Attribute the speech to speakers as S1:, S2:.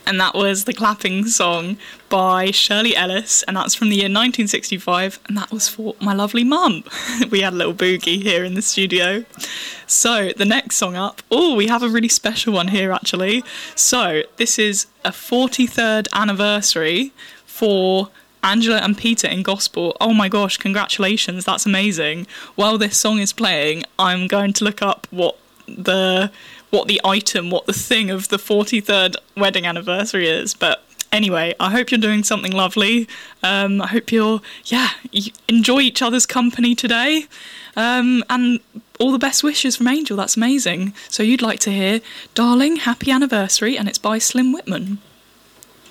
S1: And that was The Clapping Song by Shirley Ellis, and that's from the year 1965, and that was for my lovely mum. We had a little boogie here in the studio. So the next song up, we have a really special one here actually. So this is a 43rd anniversary for Angela and Peter in gospel. Oh my gosh, congratulations, that's amazing. While this song is playing, I'm going to look up what the thing of the 43rd wedding anniversary is. But anyway, I hope you're doing something lovely. I hope you enjoy each other's company today. And all the best wishes from Angel, that's amazing. So you'd like to hear Darling, Happy Anniversary, and it's by Slim Whitman.